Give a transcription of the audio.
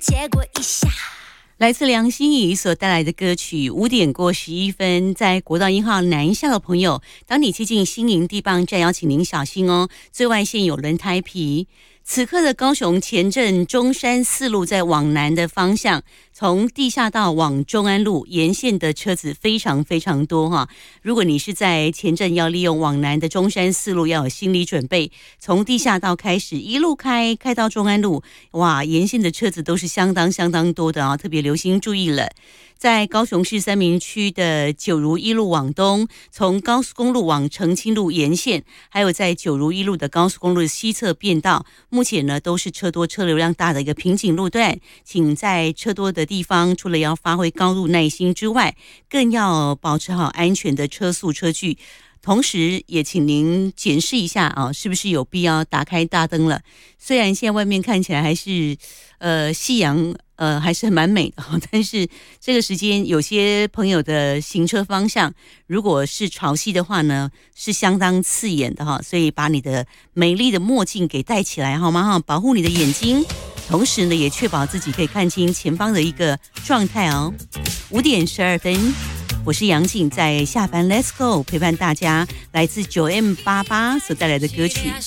结果一下。 来自梁心颐所带来的歌曲5点过11分，在国道1号南下的朋友，当你接近新营地磅站，要请您小心哦，最外线有轮胎皮。此刻的高雄前镇中山4路在往南的方向，从地下道往中安路沿线的车子非常非常多哈。如果你是在前镇要利用往南的中山4路，要有心理准备，从地下道开始一路开到中安路，哇，沿线的车子都是相当多的啊，特别留心注意了。在高雄市三民区的九如一路往东，从高速公路往澄清路沿线，还有在九如一路的高速公路的西侧变道，目前呢都是车多车流量大的一个瓶颈路段，请在车多的地方，除了要发挥高度耐心之外，更要保持好安全的车速车距。同时也请您检视一下啊，是不是有必要打开大灯了。虽然现在外面看起来还是夕阳还是蛮美的，但是这个时间有些朋友的行车方向如果是潮汐的话呢，是相当刺眼的哈，所以把你的美丽的墨镜给戴起来好吗哈，保护你的眼睛，同时呢也确保自己可以看清前方的一个状态哦。5点12分。我是杨静，在下班 Let's Go 陪伴大家，来自9M88所带来的歌曲。